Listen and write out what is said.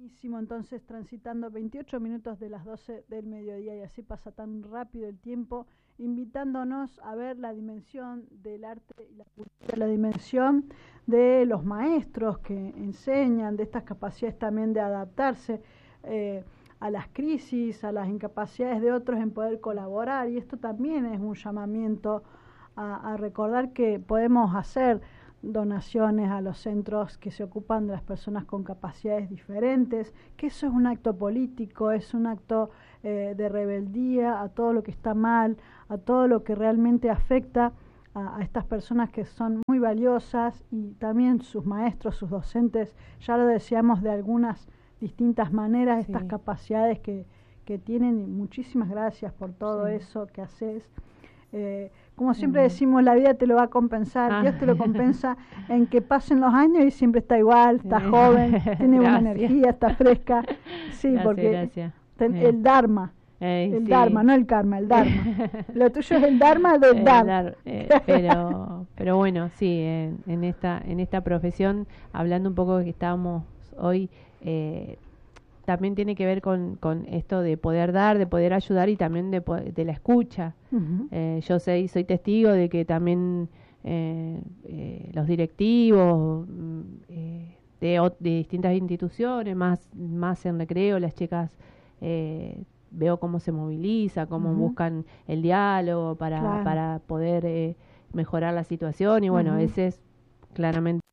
Buenísimo, entonces transitando 28 minutos de las 12 del mediodía y así pasa tan rápido el tiempo, invitándonos a ver la dimensión del arte y la cultura, la dimensión de los maestros que enseñan, de estas capacidades también de adaptarse a las crisis, a las incapacidades de otros en poder colaborar, y esto también es un llamamiento a recordar que podemos hacer donaciones a los centros que se ocupan de las personas con capacidades diferentes, que eso es un acto político, es un acto de rebeldía a todo lo que está mal, a todo lo que realmente afecta a estas personas que son muy valiosas, y también sus maestros, sus docentes, ya lo decíamos de algunas distintas maneras, estas capacidades que tienen, y muchísimas gracias por todo eso que haces. Como siempre decimos, la vida te lo va a compensar, Dios te lo compensa en que pasen los años y siempre está igual, está joven, tiene buena energía, está fresca. Sí, porque el Dharma, Dharma, no el karma, el Dharma. Lo tuyo es el Dharma del Dharma. Pero bueno, sí, en esta profesión, hablando un poco de que estábamos hoy, también tiene que ver con esto de poder dar, de poder ayudar, y también de la escucha. Yo soy testigo de que también los directivos de distintas instituciones, más en recreo, las chicas, veo cómo se moviliza, cómo buscan el diálogo para poder mejorar la situación, y bueno, ese es claramente